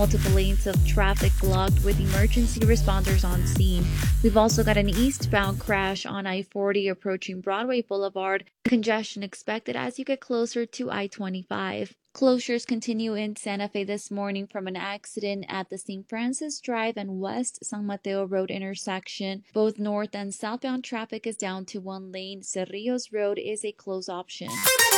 multiple lanes of traffic blocked with emergency responders on scene. We've also got an eastbound crash on I-40 approaching Broadway Boulevard. Congestion expected as you get closer to I-25. Closures continue in Santa Fe this morning from an accident at the St. Francis Drive and West San Mateo Road intersection. Both north and southbound traffic is down to one lane. Cerrillos Road is a closed option.